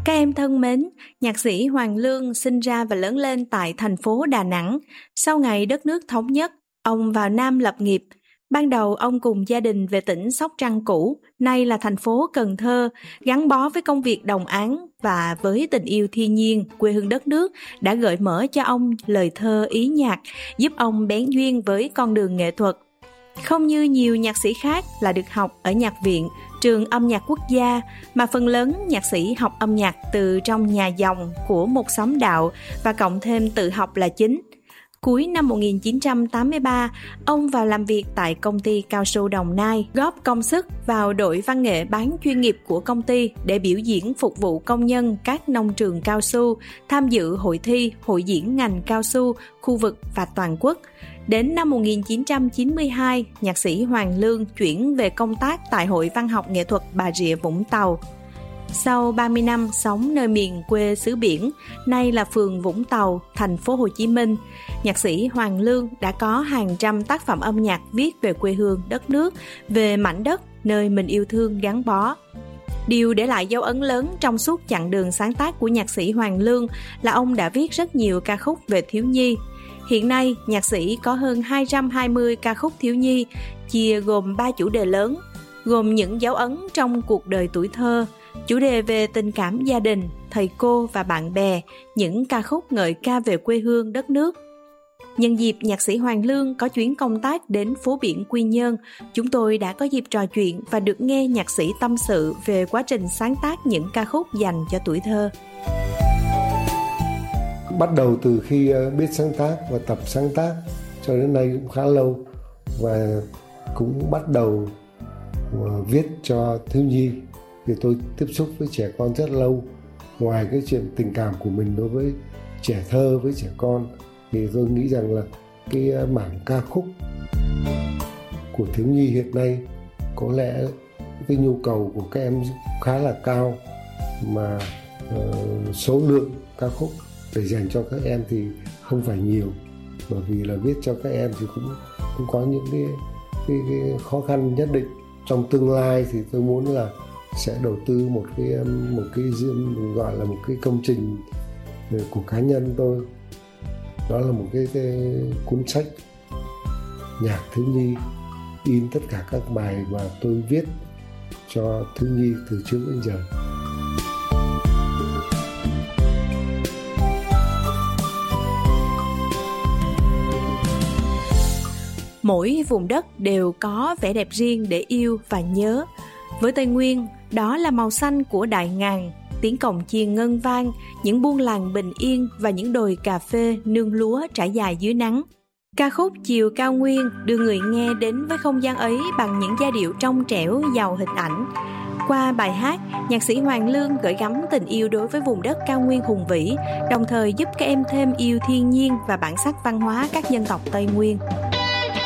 Các em thân mến, nhạc sĩ Hoàng Lương sinh ra và lớn lên tại thành phố Đà Nẵng. Sau ngày đất nước thống nhất, ông vào Nam lập nghiệp. Ban đầu ông cùng gia đình về tỉnh Sóc Trăng cũ, nay là thành phố Cần Thơ, gắn bó với công việc đồng áng và với tình yêu thiên nhiên, quê hương đất nước đã gợi mở cho ông lời thơ ý nhạc, giúp ông bén duyên với con đường nghệ thuật. Không như nhiều nhạc sĩ khác là được học ở nhạc viện, trường âm nhạc quốc gia, mà phần lớn nhạc sĩ học âm nhạc từ trong nhà dòng của một xóm đạo và cộng thêm tự học là chính. Cuối năm 1983, ông vào làm việc tại công ty cao su Đồng Nai, góp công sức vào đội văn nghệ bán chuyên nghiệp của công ty để biểu diễn phục vụ công nhân các nông trường cao su, tham dự hội thi, hội diễn ngành cao su, khu vực và toàn quốc. Đến năm 1992, nhạc sĩ Hoàng Lương chuyển về công tác tại Hội Văn học Nghệ thuật Bà Rịa Vũng Tàu. Sau 30 năm sống nơi miền quê xứ biển, nay là phường Vũng Tàu, thành phố Hồ Chí Minh, nhạc sĩ Hoàng Lương đã có hàng trăm tác phẩm âm nhạc viết về quê hương, đất nước, về mảnh đất nơi mình yêu thương gắn bó. Điều để lại dấu ấn lớn trong suốt chặng đường sáng tác của nhạc sĩ Hoàng Lương là ông đã viết rất nhiều ca khúc về thiếu nhi. Hiện nay, nhạc sĩ có hơn 220 ca khúc thiếu nhi, chia gồm 3 chủ đề lớn, gồm những dấu ấn trong cuộc đời tuổi thơ, chủ đề về tình cảm gia đình, thầy cô và bạn bè, những ca khúc ngợi ca về quê hương đất nước. Nhân dịp nhạc sĩ Hoàng Lương có chuyến công tác đến phố biển Quy Nhơn, chúng tôi đã có dịp trò chuyện và được nghe nhạc sĩ tâm sự về quá trình sáng tác những ca khúc dành cho tuổi thơ. Bắt đầu từ khi biết sáng tác và tập sáng tác cho đến nay cũng khá lâu, và cũng bắt đầu viết cho thiếu nhi. Thì tôi tiếp xúc với trẻ con rất lâu. Ngoài cái chuyện tình cảm của mình đối với trẻ thơ, với trẻ con, thì tôi nghĩ rằng là cái mảng ca khúc của thiếu nhi hiện nay có lẽ cái nhu cầu của các em khá là cao, mà số lượng ca khúc để dành cho các em thì không phải nhiều, bởi vì là viết cho các em thì cũng có những cái khó khăn nhất định. Trong tương lai thì tôi muốn là sẽ đầu tư một cái gọi là một cái công trình của cá nhân tôi, đó là một cái cuốn sách nhạc thiếu nhi, in tất cả các bài mà tôi viết cho thiếu nhi từ trước đến giờ. Mỗi vùng đất đều có vẻ đẹp riêng để yêu và nhớ. Với Tây Nguyên, đó là màu xanh của đại ngàn, tiếng cồng chiêng ngân vang, những buôn làng bình yên và những đồi cà phê nương lúa trải dài dưới nắng. Ca khúc Chiều Cao Nguyên đưa người nghe đến với không gian ấy bằng những giai điệu trong trẻo, giàu hình ảnh. Qua bài hát, nhạc sĩ Hoàng Lương gửi gắm tình yêu đối với vùng đất cao nguyên hùng vĩ, đồng thời giúp các em thêm yêu thiên nhiên và bản sắc văn hóa các dân tộc Tây Nguyên.